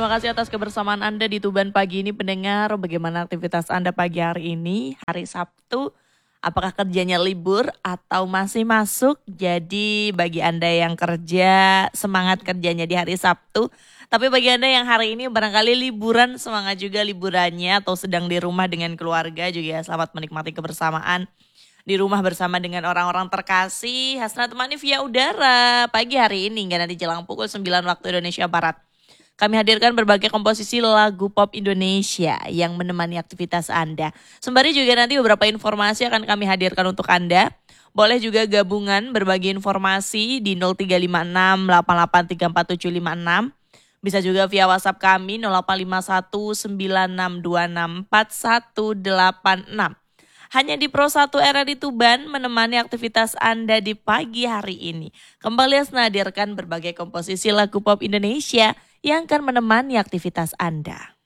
Terima kasih atas kebersamaan Anda di Tuban pagi ini pendengar. Bagaimana aktivitas Anda pagi hari ini, hari Sabtu? Apakah kerjanya libur atau masih masuk? Jadi bagi Anda yang kerja, semangat kerjanya di hari Sabtu. Tapi bagi Anda yang hari ini barangkali liburan, semangat juga liburannya atau sedang di rumah dengan keluarga juga selamat menikmati kebersamaan di rumah bersama dengan orang-orang terkasih. Hasna temani via udara pagi hari ini hingga nanti jelang pukul 9 waktu Indonesia Barat. Kami hadirkan berbagai komposisi lagu pop Indonesia yang menemani aktivitas Anda. Sembari juga nanti beberapa informasi akan kami hadirkan untuk Anda. Boleh juga gabungan berbagi informasi di 0356 88347756. Bisa juga via WhatsApp kami 0851 9626 4186. Hanya di Pro 1 RRI Tuban menemani aktivitas Anda di pagi hari ini. Kembali hadirkan berbagai komposisi lagu pop Indonesia yang akan menemani aktivitas Anda.